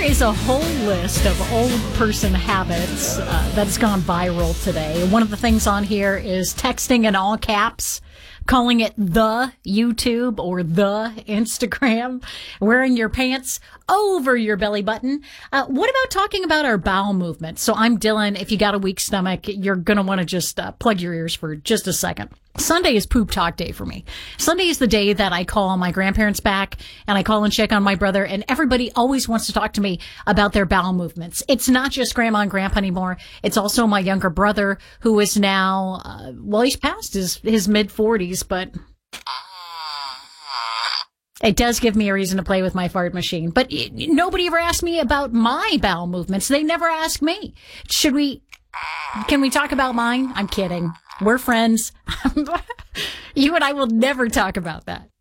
is a whole list of old person habits that's gone viral today. One of the things on here is texting in all caps, calling it the YouTube or the Instagram, wearing your pants over your belly button. What about talking about our bowel movements? So I'm Dylan. If you got a weak stomach, you're going to want to just plug your ears for just a second. Sunday is poop talk day for me. Sunday is the day that I call my grandparents back and I call and check on my brother, and everybody always wants to talk to me about their bowel movements. It's not just grandma and grandpa anymore. It's also my younger brother, who is now, he's past his mid-40s, but it does give me a reason to play with my fart machine. But nobody ever asked me about my bowel movements. They never ask me. Can we talk about mine? I'm kidding. We're friends. You and I will never talk about that.